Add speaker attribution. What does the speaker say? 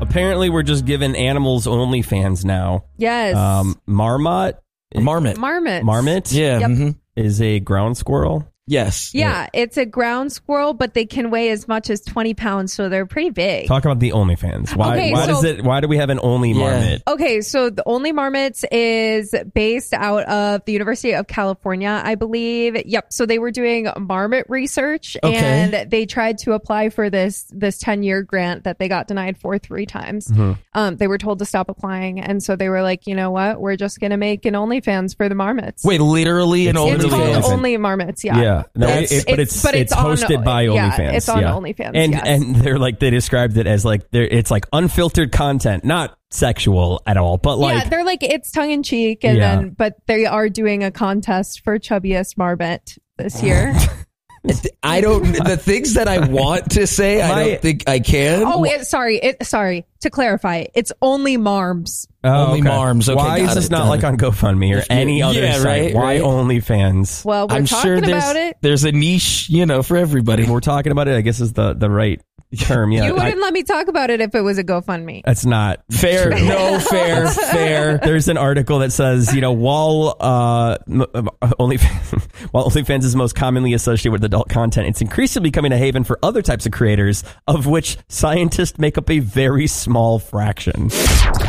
Speaker 1: Apparently, we're just giving animals OnlyFans now.
Speaker 2: Yes.
Speaker 1: Marmot.
Speaker 2: Marmots.
Speaker 3: Yeah.
Speaker 2: Yep.
Speaker 3: Mm-hmm.
Speaker 1: Is a ground squirrel.
Speaker 3: Yes.
Speaker 2: Yeah, it's a ground squirrel, but they can weigh as much as 20 pounds, so they're pretty big.
Speaker 1: Talk about the OnlyFans.
Speaker 2: Okay,
Speaker 1: Why do we have an Only Marmot?
Speaker 2: Okay, so the Only Marmots is based out of the University of California, I believe. Yep. So they were doing marmot research, and they tried to apply for this 10-year grant that they got denied for 3 times.
Speaker 1: Mm-hmm.
Speaker 2: They were told to stop applying, and so they were like, you know what? We're just going to make an OnlyFans for the marmots.
Speaker 3: Wait, literally an
Speaker 2: It's
Speaker 3: OnlyFans?
Speaker 2: called Only Marmots, yeah.
Speaker 1: Yeah. No, it's hosted by OnlyFans.
Speaker 2: Yeah, it's on OnlyFans.
Speaker 1: And they're like, they described it as like it's like unfiltered content, not sexual at all, but like
Speaker 2: they're like, it's tongue in cheek, and then but they are doing a contest for chubbiest marmot this year.
Speaker 3: The things that I want to say, I don't think I can.
Speaker 2: Oh, sorry. To clarify, it's only marms.
Speaker 3: Only marms. Okay,
Speaker 1: why is this not like on GoFundMe or any other site?
Speaker 3: Right,
Speaker 1: why OnlyFans?
Speaker 2: Well,
Speaker 3: I'm
Speaker 2: talking
Speaker 3: sure
Speaker 2: about it.
Speaker 3: There's a niche, for everybody.
Speaker 1: We're talking about it, I guess, is the right term. Yeah,
Speaker 2: you wouldn't let me talk about it if it was a GoFundMe.
Speaker 1: That's not
Speaker 3: fair.
Speaker 1: True.
Speaker 3: No, fair.
Speaker 1: There's an article that says, while OnlyFans is most commonly associated with adult content, it's increasingly becoming a haven for other types of creators, of which scientists make up a very small fraction.